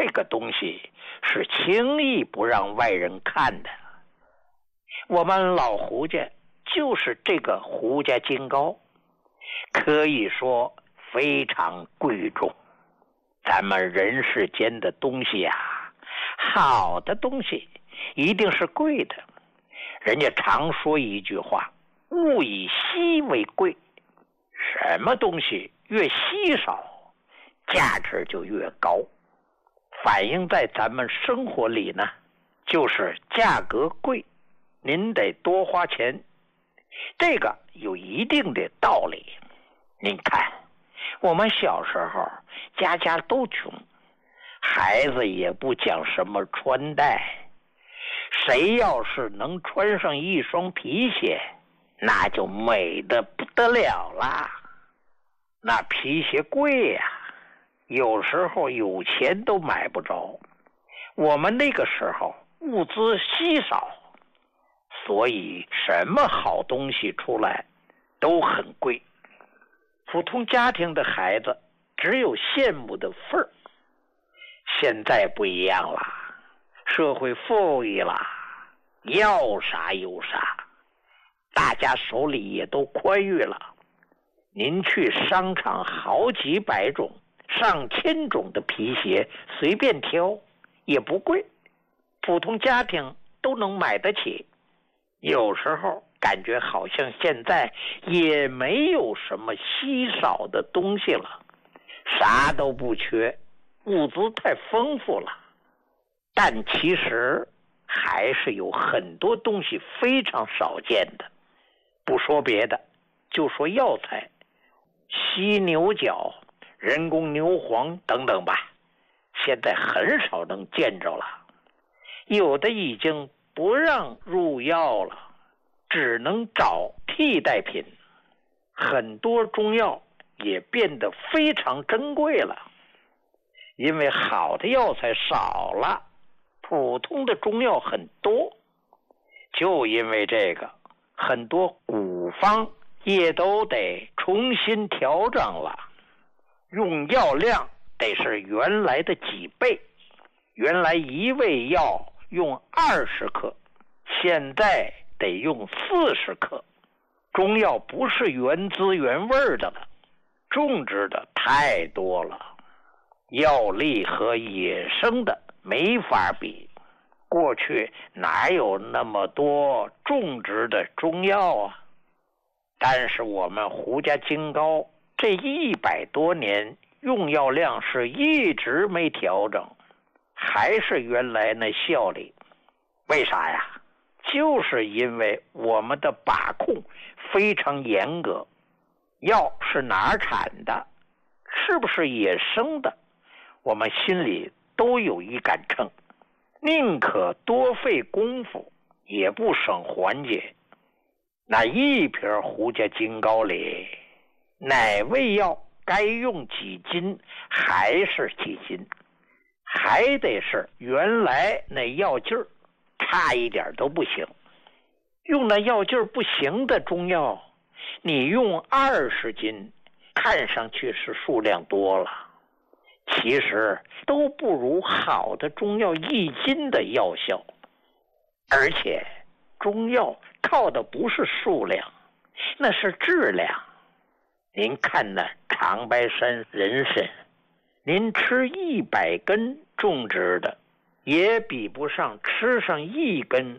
这个东西是轻易不让外人看的。我们老胡家就是这个胡家金糕，可以说非常贵重。咱们人世间的东西呀，好的东西一定是贵的。人家常说一句话，物以稀为贵，什么东西越稀少，价值就越高。反映在咱们生活里呢，就是价格贵，您得多花钱，这个有一定的道理。您看，我们小时候家家都穷，孩子也不讲什么穿戴，谁要是能穿上一双皮鞋，那就美得不得了啦。那皮鞋贵呀，有时候有钱都买不着。我们那个时候物资稀少，所以什么好东西出来都很贵。普通家庭的孩子只有羡慕的份儿。现在不一样了，社会富裕了，要啥有啥，大家手里也都宽裕了。您去商场好几百种、上千种的皮鞋随便挑，也不贵，普通家庭都能买得起。有时候感觉好像现在也没有什么稀少的东西了，啥都不缺，物资太丰富了。但其实还是有很多东西非常少见的。不说别的，就说药材，犀牛角、人工牛黄等等吧，现在很少能见着了。有的已经不让入药了，只能找替代品。很多中药也变得非常珍贵了，因为好的药材少了，普通的中药很多。就因为这个，很多古方也都得重新调整了，用药量得是原来的几倍。原来一味药用20克，现在得用40克。中药不是原汁原味的了，种植的太多了，药力和野生的没法比。过去哪有那么多种植的中药啊？但是我们胡家金糕这100多年用药量是一直没调整，还是原来那效力。为啥呀？就是因为我们的把控非常严格。药是哪儿产的，是不是野生的，我们心里都有一杆秤，宁可多费功夫也不省环节。那一瓶胡家金糕里，哪味药该用几斤还是几斤，还得是原来那药劲儿，差一点都不行。用那药劲儿不行的中药，你用20斤，看上去是数量多了，其实都不如好的中药1斤的药效。而且中药靠的不是数量，那是质量。您看那长白山人参，您吃100根种植的，也比不上吃上1根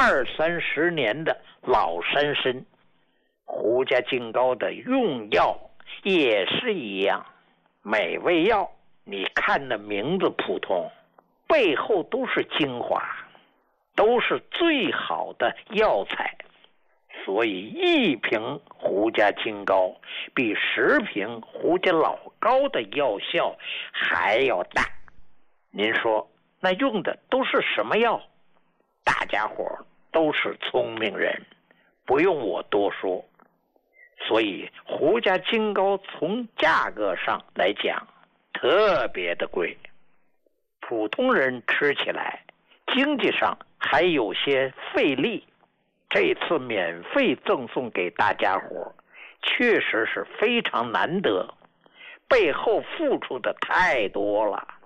20-30年的老山参。胡家金糕的用药也是一样，每味药你看那名字普通，背后都是精华，都是最好的药材。所以1瓶胡家金糕比10瓶胡家老糕的药效还要大。您说那用的都是什么药？大家伙都是聪明人，不用我多说。所以胡家金糕从价格上来讲特别的贵，普通人吃起来经济上还有些费力。这次免费赠送给大家伙，确实是非常难得，背后付出的太多了。